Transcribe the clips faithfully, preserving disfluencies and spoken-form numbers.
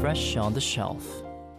Fresh on the Shelf.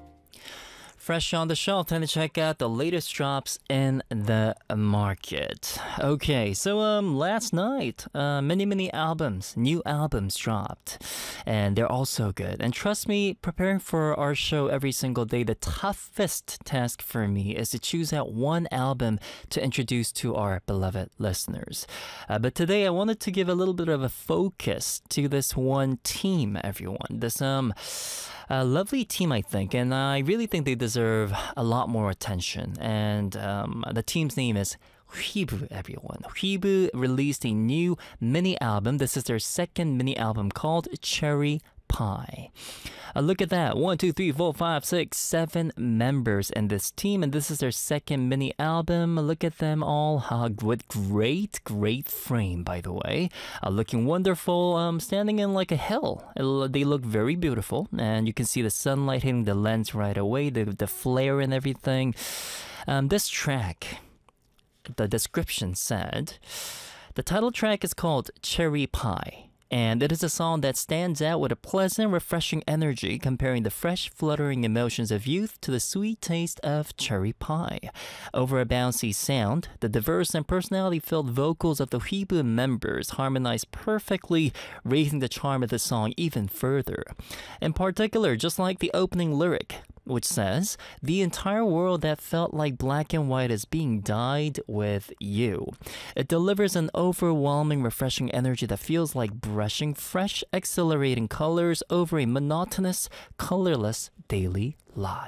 Fresh on the Shelf, time to check out the latest drops in the market. Okay, so um, last night, uh, many, many albums, new albums dropped, and they're all so good. And trust me, preparing for our show every single day, the toughest task for me is to choose out one album to introduce to our beloved listeners. Uh, but today, I wanted to give a little bit of a focus to this one team, everyone. This um. A lovely team, I think, and I really think they deserve a lot more attention. And um, the team's name is Hwibu, everyone. Hwibu released a new mini album. This is their second mini album called Cherry Pie. Uh, look at that. One, two, three, four, five, six, seven members in this team, and this is their second mini album. Look at them all uh, with great, great frame, by the way. Uh, looking wonderful, um, standing in like a hill. It, they look very beautiful, and you can see the sunlight hitting the lens right away, the, the flare and everything. Um, this track, the description said, the title track is called Cherry Pie. And it is a song that stands out with a pleasant, refreshing energy, comparing the fresh, fluttering emotions of youth to the sweet taste of cherry pie. Over a bouncy sound, the diverse and personality-filled vocals of the Hwibu members harmonize perfectly, raising the charm of the song even further. In particular, just like the opening lyric, which says, the entire world that felt like black and white is being dyed with you. It delivers an overwhelming, refreshing energy that feels like brushing fresh, exhilarating colors over a monotonous, colorless daily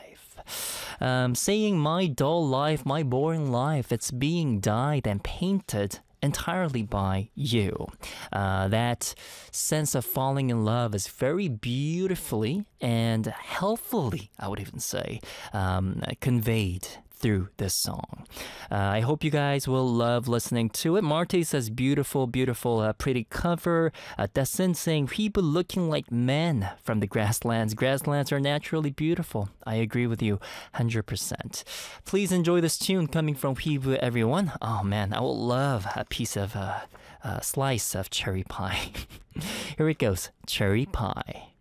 life. Um, saying my dull life, my boring life, it's being dyed and painted entirely by you. Uh, that sense of falling in love is very beautifully and helpfully, I would even say, um, conveyed through this song. Uh, I hope you guys will love listening to it. Marte says, beautiful, beautiful, uh, pretty cover. Uh, Dasin saying, Hwibu looking like men from the grasslands. Grasslands are naturally beautiful. I agree with you one hundred percent. Please enjoy this tune coming from Hwibu, everyone. Oh man, I would love a piece of, uh, a slice of cherry pie. Here it goes, Cherry Pie.